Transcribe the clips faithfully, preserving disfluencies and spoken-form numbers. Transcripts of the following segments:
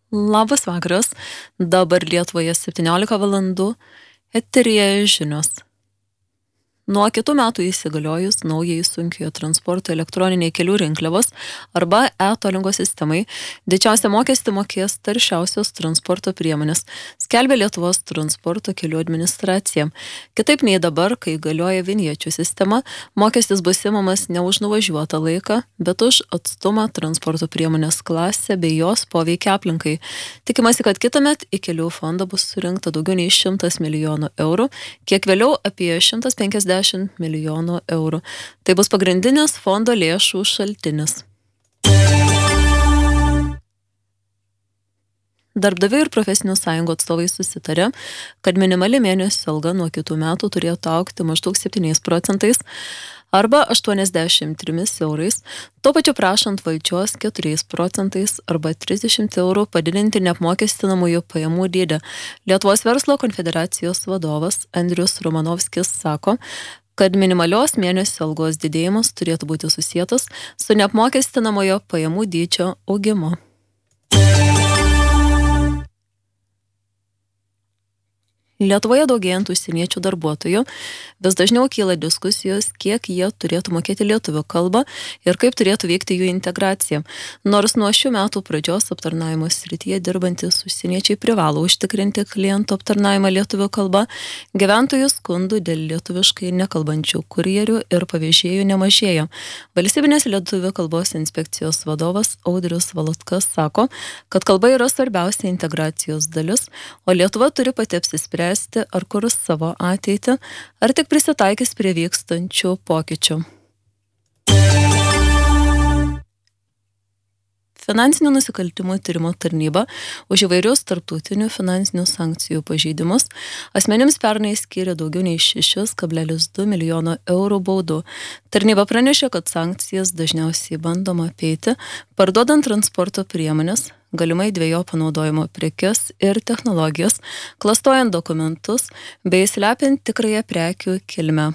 Labas vakaras, dabar Lietuvoje septyniolika valandų, eteryje žinios. Nuo kitų metų įsigaliojus naujai sunkiojo transporto elektroniniai kelių rinkliavos arba e-tolingo sistemai, didžiausią mokestį mokės taršiausios transporto priemonės, skelbė Lietuvos transporto kelių administracija. Kitaip nei dabar, kai galioja vinječių sistema, mokestis bus imamas ne už nuvažiuotą laiką, bet už atstumą, transporto priemonės klasę bei jos poveikį aplinkai. Tikimasi, kad kitąmet į kelių fondą bus surinkta daugiau nei šimtas milijonų eurų, kiek vėliau apie šimtas penkiasdešimt milijonų eurų. Tai bus pagrindinis fondo lėšų šaltinis. Darbdaviai ir profesinių sąjungų atstovai susitarė, kad minimali mėnesio alga nuo kitų metų turėtų augti maždaug septyniais procentais arba aštuoniasdešimt trimis eurais, tuo pačiu prašant valdžios keturiais procentais arba trisdešimt eurų padidinti neapmokestinamųjų pajamų dydį. Lietuvos verslo konfederacijos vadovas Andrius Romanovskis sako, kad minimalios mėnesio algos didėjimas turėtų būti susietas su neapmokestinamojo pajamų dydžio augimu. Lietuvoje daugėjant užsieniečių darbuotojų, vis dažniau kyla diskusijos, kiek jie turėtų mokėti lietuvių kalbą ir kaip turėtų vykti jų integracija. Nors nuo šių metų pradžios aptarnavimo srityje dirbantis užsieniečiai privalo užtikrinti klientų aptarnavimą lietuvių kalba, gyventojų skundų dėl lietuviškai nekalbančių kurjerių ir pavėžėjų nemažėja. Valstybinės lietuvių kalbos inspekcijos vadovas Audrius Valotkas sako, kad kalba yra svarbiausia integracijos dalis, o Lietuva turi pati apsispręsti, ar kurs savo ateitį, ar tik prisitaikys prie vykstančių pokyčių. Finansinių nusikaltimų tyrimo tarnyba už įvairius tarptautinių finansinių sankcijų pažeidimus asmenims pernai skyrė daugiau nei šeši kablelis du milijono eurų baudų. Tarnyba pranešė, kad sankcijas dažniausiai bandoma apeiti, parduodant transporto priemonės, galimai dvejo panaudojimo prekes ir technologijas, klastojant dokumentus bei slepiant tikrąją prekių kilmę.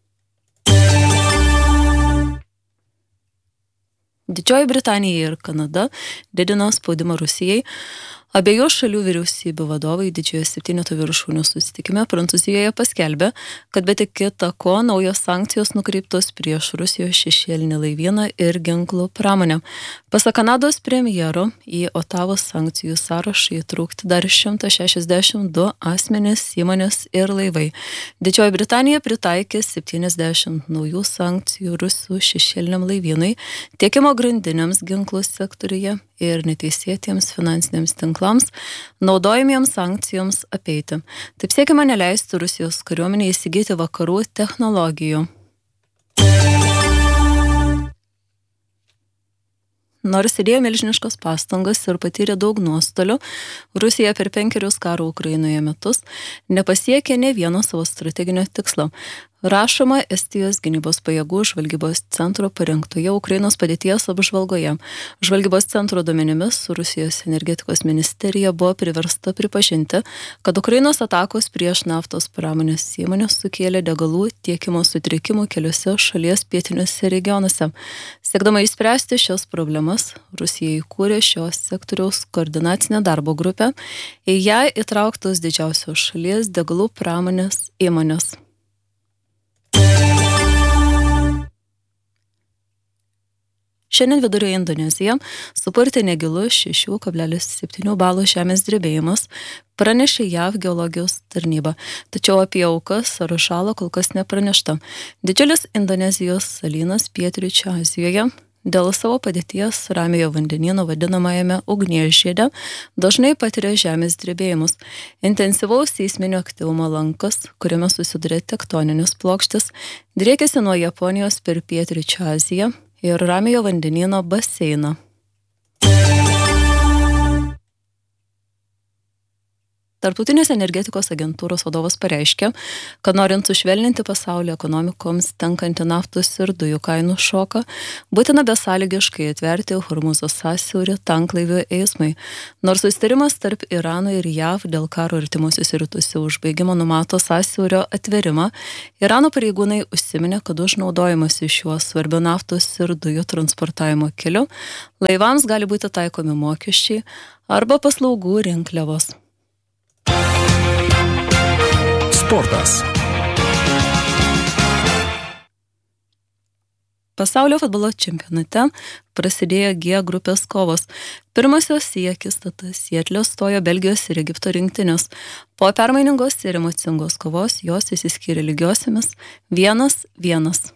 Didžioji Britanija ir Kanada didina spaudimą Rusijai. Abiejų šalių vyriausybių vadovai didžiojo septyneto viršūnių susitikime Prancūzijoje paskelbė, kad be tik kita ko naujos sankcijos nukreiptos prieš Rusijos šešėlinį laivyną ir ginklų pramonę. Pasak Kanados premjero, į Otavos sankcijų sąrašą įtraukti dar šimtas šešiasdešimt du asmenys, įmonės ir laivai. Didžioji Britanija pritaikė septyniasdešimt naujų sankcijų Rusų šešėliniam laivynui, tiekimo grandinėms ginklų sektoriuje ir neteisėtiems finansiniams tinklams, naudojamiems sankcijoms apeiti. Taip siekiama neleisti Rusijos kariuomenei įsigyti vakarų technologijų. Nors įdėjo milžiniškos pastangas ir patyrė daug nuostolių, Rusija per penkerius karo Ukrainoje metus nepasiekė ne vieno savo strateginio tikslo. Rašoma Estijos gynybos pajėgų žvalgybos centro parengtoje Ukrainos padėties apžvalgoje. Žvalgybos centro duomenimis Rusijos energetikos ministerija buvo priversta pripažinti, kad Ukrainos atakos prieš naftos pramonės įmonės sukėlė degalų tiekimo sutrikimų keliose šalies pietiniuose regionuose. Siekdama išspręsti šios problemas, Rusija įkūrė šios sektoriaus koordinacinę darbo grupę, į ją įtrauktos didžiausios šalies degalų pramonės įmonės. Šiandien vidurio Indonezija supurtė negilus šeši kablelis septyni balo žemės drebėjimas, pranešė J A V geologijos tarnyba, tačiau apie aukas ar žalą kol kas nepranešta. Didžiulis Indonezijos salynas pietryčių Azijoje dėl savo padėties Ramiojo vandenyno vadinamajame ugnies žiede dažnai patiria žemės drebėjimus. Intensyvaus seisminio aktyvumo lankas, kuriame susiduria tektoninis plokštis, driekiasi nuo Japonijos per pietryčių Aziją ir Ramiojo vandenyno baseiną. Tarptautinės energetikos agentūros vadovas pareiškė, kad norint sušvelninti pasaulio ekonomikoms tenkantį naftos ir dujų kainų šoką, būtina besąlygiškai atverti Hormūzo sąsiaurį tanklaivių eismui. Nors susitarimas tarp Irano ir J A V dėl karo artimuosiuose rytuose užbaigimo numato sąsiaurio atverimą, Irano pareigūnai užsiminė, kad už naudojimąsi šiuo svarbiu naftos ir dujų transportavimo keliu laivams gali būti taikomi mokesčiai arba paslaugų rinkliavos. Sportas. Pasaulio futbolo čempionate prasidėjo G grupės kovos. Pirmosios į akistatą Sietle stojo Belgijos ir Egipto rinktinės. Po permainingos ir emocingos kovos jos išsiskyrė lygiosiamis vienas vienas.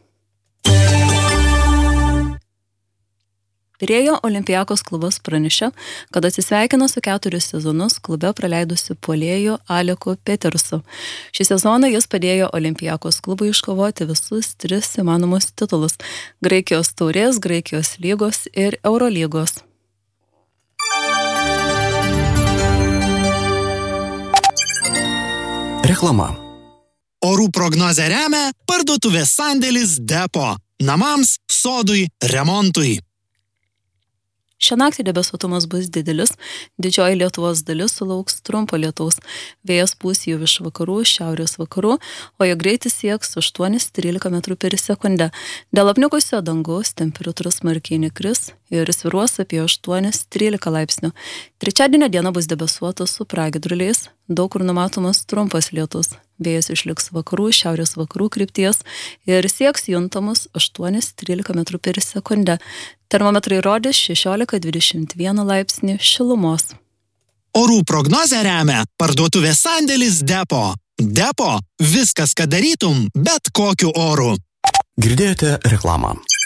Pirėjo Olympiakos klubas pranešė, kad atsisveikino su keturis sezonus klube praleidusiu puolėju Aleku Petersu. Šį sezoną jis padėjo Olympiakos klubui iškovoti visus tris įmanomus titulus – Graikijos taurės, Graikijos lygos ir Eurolygos. Reklama. Orų prognozę remia parduotuvės sandėlis Depo. Namams, sodui, remontui. Šią naktį debesuotumas bus didelis, didžioji Lietuvos dalis sulauks trumpo lietaus. Vėjas pūs jau iš vakarų, šiaurės vakarų, o jo greitis sieks aštuoni trylika metrų per sekundę. Dėl apniukusio dangaus temperatūra smarkiai nekris ir svyruos apie aštuoni trylika laipsnių. Trečiadienio diena bus debesuota su pragiedruliais, daug kur numatomas trumpas lietus. Vėjas išliks vakarų, šiaurės vakarų krypties ir sieks juntamus aštuoni trylika metrų per sekundę. Termometrai rodė šešiolika dvidešimt vieną laipsnį šilumos. Orų prognozę remia parduotuvės sandėlis Depo. Depo – viskas, ką darytum, bet kokiu oru. Girdėjote reklamą.